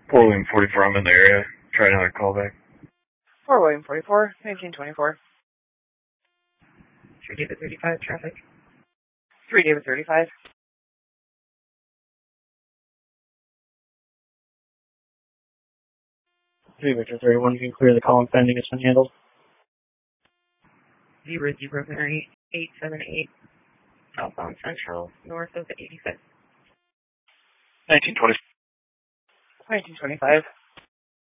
4 William 44, I'm in the area. Try another callback. 4 William 44, 1924. 3 David 35, traffic. 3 David 35. 3 Victor 31, you can clear the call and pending. It's been handled. 0 0 878, southbound Central, north of the 86. 1920. 1925.